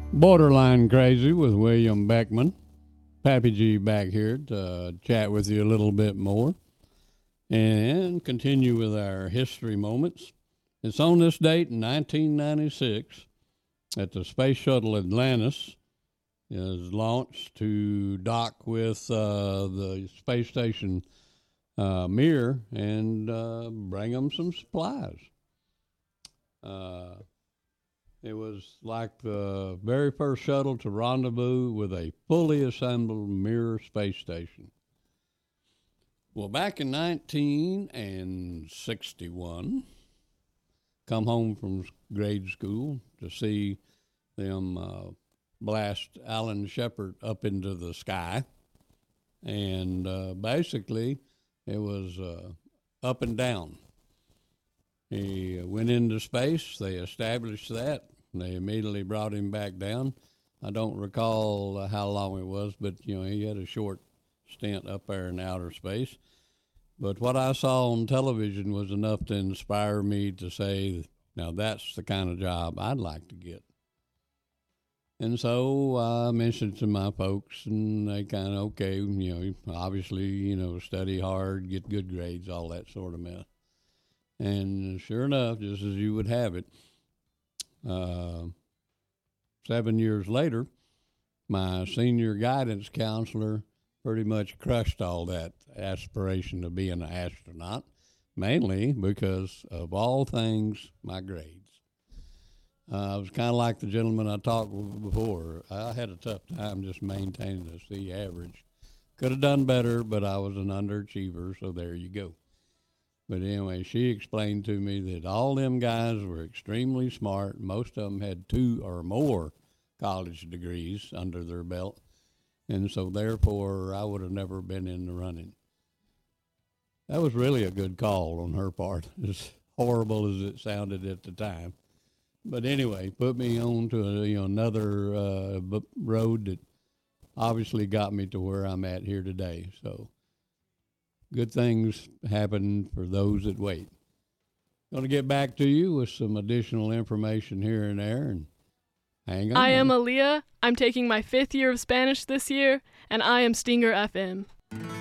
Borderline Crazy with William Beckman. Pappy G back here to chat with you a little bit more and continue with our history moments. It's on this date in 1996 that the Space Shuttle Atlantis is launched to dock with the space station Mir and bring them some supplies. It was like the very first shuttle to rendezvous with a fully assembled Mir space station. Well, back in 1961, come home from grade school to see them blast Alan Shepard up into the sky. And basically, it was up and down. He went into space. They established that. They immediately brought him back down. I don't recall how long it was, but, he had a short stint up there in outer space. But what I saw on television was enough to inspire me to say, now that's the kind of job I'd like to get. And so I mentioned to my folks, and they kind of, okay, obviously, study hard, get good grades, all that sort of mess. And sure enough, just as you would have it, 7 years later, my senior guidance counselor pretty much crushed all that aspiration of being an astronaut, mainly because of all things, my grades. I was kind of like the gentleman I talked with before. I had a tough time just maintaining a C average. Could have done better, but I was an underachiever, so there you go. But anyway, she explained to me that all them guys were extremely smart. Most of them had 2 or more college degrees under their belt. And so therefore, I would have never been in the running. That was really a good call on her part, as horrible as it sounded at the time. But anyway, put me on to another road that obviously got me to where I'm at here today. So good things happen for those that wait. Going to get back to you with some additional information here and there, and hang on. I am Aaliyah. I'm taking my 5th year of Spanish this year, and I am Stinger FM.